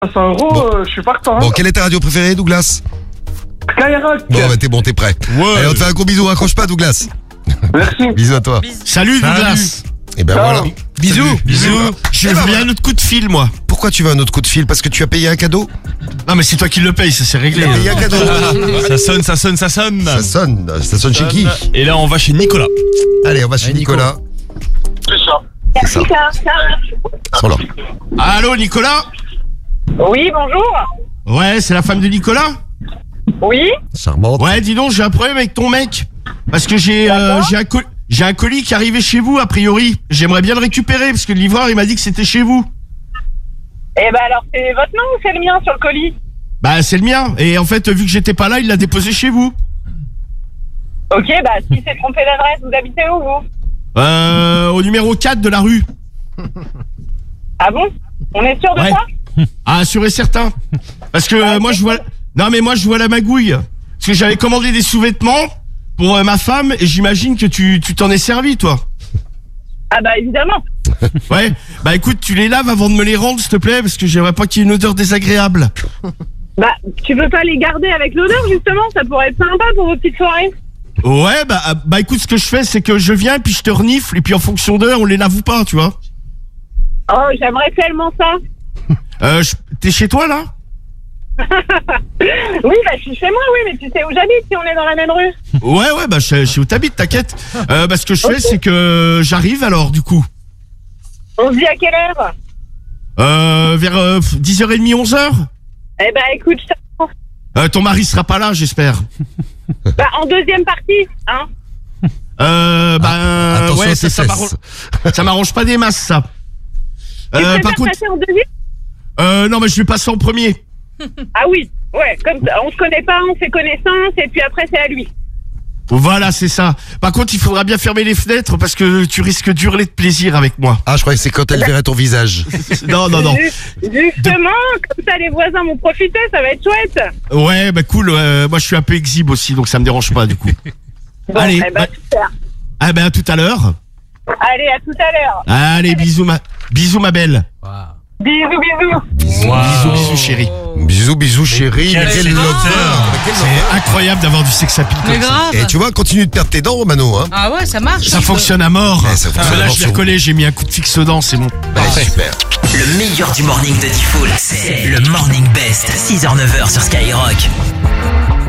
500 €, Bon. je suis partant. Bon, quelle est ta radio préférée, Douglas? Skyrock. Bon, bah t'es bon, t'es prêt. Ouais. Allez, on te fait un gros bisou, accroche pas, Douglas. Merci. Bisous à toi. Salut Douglas. Et ben Ciao. voilà. Bisous. Salut. Bisous. Je Eh ben veux bien voilà. un autre coup de fil, moi. Pourquoi tu veux un autre coup de fil? Parce que tu as payé un cadeau? Non, mais c'est toi qui le payes, ça c'est réglé. Il y a un cadeau. Ça sonne, ça sonne, ça sonne. Ça sonne chez qui? Et là, on va chez Nicolas. Allez, on va chez Nico. Nicolas. C'est ça. Ils sont là. Allô, Nicolas? Oui, bonjour. Ouais, c'est la femme de Nicolas? Oui. Charmante. Ouais, dis donc, j'ai un problème avec ton mec. Parce que j'ai un colis qui est arrivé chez vous, a priori. J'aimerais bien le récupérer, parce que le livreur, il m'a dit que c'était chez vous. Eh ben alors, c'est votre nom ou c'est le mien sur le colis? Bah, c'est le mien. Et en fait, vu que j'étais pas là, il l'a déposé chez vous. Ok, bah si c'est trompé d'adresse, vous habitez où, vous? Au numéro 4 de la rue. Ah bon? On est sûr de Ouais. ça? Ah, sûr et certain. Parce que moi, je vois... Non, mais moi, je vois la magouille. Parce que j'avais commandé des sous-vêtements pour ma femme, et j'imagine que tu t'en es servi, toi. Ah bah évidemment. Ouais. Bah, écoute, tu les laves avant de me les rendre, s'il te plaît, parce que j'aimerais pas qu'il y ait une odeur désagréable. Bah, tu veux pas les garder avec l'odeur, justement? Ça pourrait être sympa pour vos petites soirées. Ouais, bah écoute, ce que je fais, c'est que je viens, puis je te renifle, et puis en fonction d'heure, on les lave ou pas, tu vois. Oh, j'aimerais tellement ça. T'es chez toi, là? Oui, bah je suis chez moi, oui, mais tu sais où j'habite si on est dans la même rue. Ouais, bah je sais où t'habites, t'inquiète. Bah ce que je fais, c'est que j'arrive alors, du coup. On se dit à quelle heure? Vers 10h30, 11h. Eh ben écoute, je t'attends. Ton mari sera pas là, j'espère. Bah en deuxième partie, hein. Attention ouais, à tes ça fesses. ça m'arrange pas des masses, ça. Tu préfères Par contre, passer en deuxième? non, mais je vais passer en premier. Ah oui, ouais, comme ça, on se connaît pas, on fait connaissance, et puis après c'est à lui. Voilà, c'est ça. Par contre, il faudra bien fermer les fenêtres parce que tu risques d'hurler de plaisir avec moi. Ah, je croyais que c'est quand elle verrait ton visage. Non. Justement, comme ça les voisins vont profiter, ça va être chouette. Ouais, bah cool. Moi, je suis un peu exhibe aussi, donc ça me dérange pas, du coup. Bon, Allez, eh ben, super. Ah ben, à tout à l'heure. Allez, à tout à l'heure. Allez, bisous, ma belle. Bisous, bisous. Bisous, chérie. Bisous, chérie. Mais quel lover. C'est incroyable d'avoir du sex appeal Mais comme ça. grave. Et tu vois, continue de perdre tes dents, Romano. Hein. Ah ouais, ça marche. Ça fonctionne à mort. Ouais, ça fonctionne à Là, mort je l'ai sur recollé, j'ai mis un coup de fixe dedans, c'est bon. Bah, super. Le meilleur du morning de Diffoul, c'est le Morning Best, 6h-9h sur Skyrock.